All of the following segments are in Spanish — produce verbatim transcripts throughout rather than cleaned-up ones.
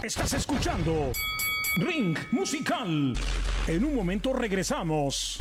Estás escuchando Ring Musical. En un momento regresamos.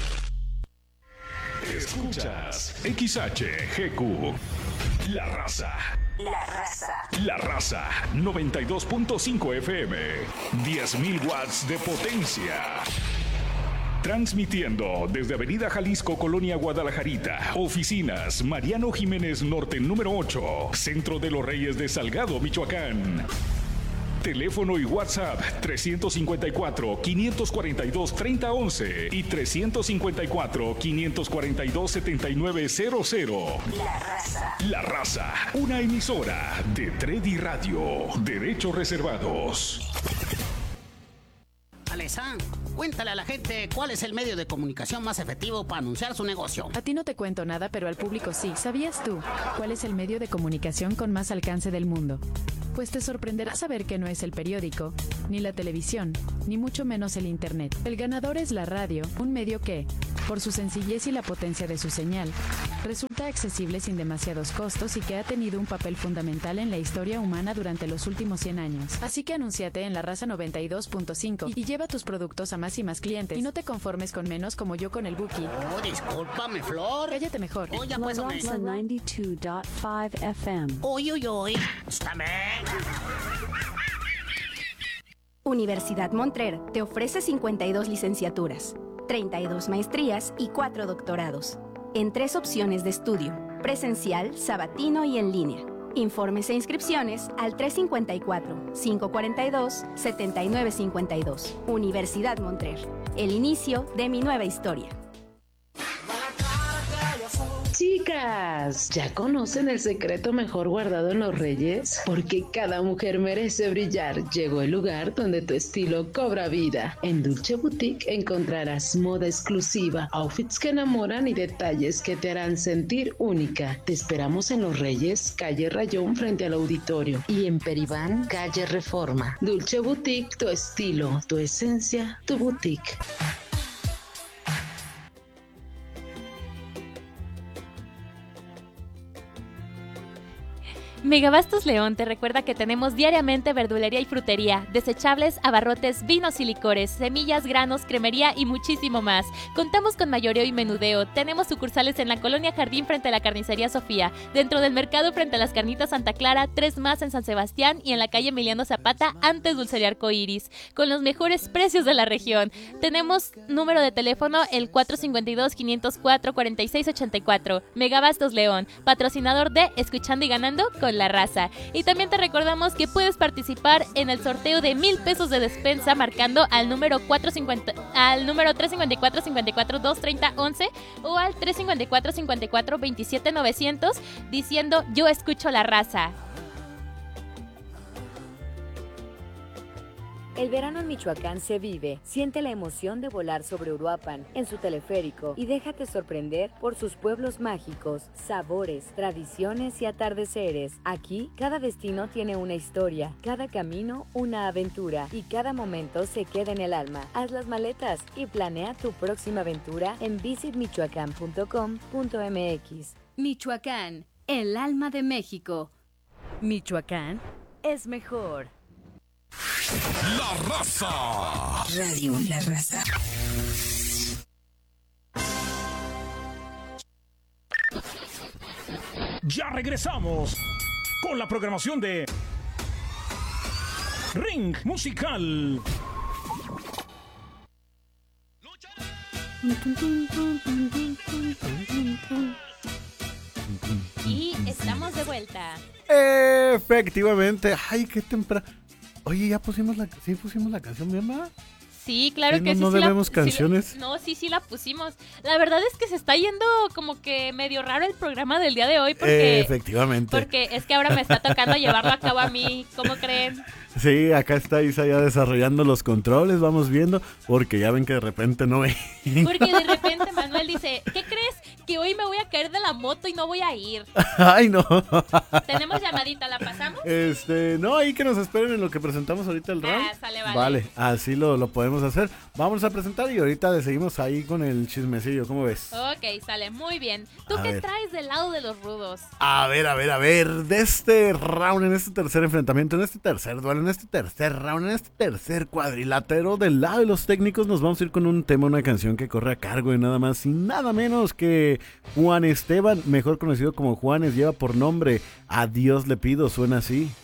Escuchas X H G Q. La Raza. La Raza. La Raza. noventa y dos punto cinco F M. diez mil watts de potencia. Transmitiendo desde Avenida Jalisco, Colonia Guadalajarita. Oficinas Mariano Jiménez Norte número ocho. Centro de los Reyes de Salgado, Michoacán. Teléfono y WhatsApp trescientos cincuenta y cuatro, quinientos cuarenta y dos, treinta once y trescientos cincuenta y cuatro, quinientos cuarenta y dos, setenta y nueve cero cero. La Raza. La Raza, una emisora de Tredi Radio. Derechos reservados. Alessandra, cuéntale a la gente cuál es el medio de comunicación más efectivo para anunciar su negocio. A ti no te cuento nada, pero al público sí. ¿Sabías tú cuál es el medio de comunicación con más alcance del mundo? Pues te sorprenderá saber que no es el periódico, ni la televisión, ni mucho menos el internet. El ganador es la radio, un medio que, por su sencillez y la potencia de su señal, resulta accesible sin demasiados costos y que ha tenido un papel fundamental en la historia humana durante los últimos cien años. Así que anúnciate en La Raza noventa y dos punto cinco y lleva tus productos a más y más clientes. Y no te conformes con menos como yo con el Buki. Oh, discúlpame, Flor. Cállate mejor. Oh, ya pues, La Raza noventa y dos punto cinco F M. Uy, uy, uy. Está bien. Universidad Montrer te ofrece cincuenta y dos licenciaturas, treinta y dos maestrías y cuatro doctorados, en tres opciones de estudio, presencial, sabatino y en línea. Informes e inscripciones al tres cinco cuatro, cinco cuatro dos, siete nueve cinco dos. Universidad Montrer, el inicio de mi nueva historia. Chicas, ¿ya conocen el secreto mejor guardado en los Reyes? Porque cada mujer merece brillar. Llegó el lugar donde tu estilo cobra vida. En Dulce Boutique encontrarás moda exclusiva, outfits que enamoran y detalles que te harán sentir única. Te esperamos en Los Reyes, calle Rayón frente al auditorio, y en Peribán, calle Reforma. Dulce Boutique, tu estilo, tu esencia, tu boutique. Megabastos León te recuerda que tenemos diariamente verdulería y frutería, desechables, abarrotes, vinos y licores, semillas, granos, cremería y muchísimo más. Contamos con mayoreo y menudeo. Tenemos sucursales en la Colonia Jardín frente a la Carnicería Sofía, dentro del mercado frente a las Carnitas Santa Clara, tres más en San Sebastián y en la calle Emiliano Zapata antes Dulcería Arcoiris, con los mejores precios de la región. Tenemos número de teléfono el cuatro cinco dos, cinco cero cuatro, cuatro seis ocho cuatro. Megabastos León, patrocinador de Escuchando y Ganando con La Raza. Y también te recordamos que puedes participar en el sorteo de mil pesos de despensa marcando al número cuatro cincuenta, al número tres cinco cuatro, cinco cuatro dos, treinta once o al tres cinco cuatro, cinco cuatro, veintisiete novecientos diciendo yo escucho La Raza. El verano en Michoacán se vive. Siente la emoción de volar sobre Uruapan en su teleférico y déjate sorprender por sus pueblos mágicos, sabores, tradiciones y atardeceres. Aquí, cada destino tiene una historia, cada camino una aventura y cada momento se queda en el alma. Haz las maletas y planea tu próxima aventura en visit michoacán punto com punto m x. Michoacán, el alma de México. Michoacán es mejor. La Raza. Radio La Raza. Ya regresamos con la programación de Ring Musical. Y estamos de vuelta. Efectivamente. Ay, qué temprano. Oye, ya pusimos la, sí pusimos la canción, ¿mi mamá? Sí, claro sí, que no, sí. No sí debemos la, canciones. Sí, no, sí, sí la pusimos. La verdad es que se está yendo como que medio raro el programa del día de hoy porque... Eh, efectivamente. Porque es que ahora me está tocando llevarlo a cabo a mí. ¿Cómo creen? Sí, acá está Isa ya desarrollando los controles, vamos viendo, porque ya ven que de repente no ve. Porque de repente Manuel dice, ¿qué crees? Que hoy me voy a caer de la moto y no voy a ir. Ay, no. Tenemos llamadita, ¿la pasamos? Este, no, ahí que nos esperen en lo que presentamos ahorita el round. Ah, sale, vale. Vale, así lo, lo podemos podemos hacer. Vamos a presentar y ahorita le seguimos ahí con el chismecillo. ¿Cómo ves? Ok, sale muy bien. ¿Tú A qué ver. traes del lado de los rudos? A ver, a ver, a ver. De este round, en este tercer enfrentamiento, en este tercer duelo, en este tercer round, en este tercer cuadrilátero, del lado de los técnicos, nos vamos a ir con un tema, una canción que corre a cargo de nada más y nada menos que Juan Esteban, mejor conocido como Juanes, lleva por nombre A Dios le pido, suena así.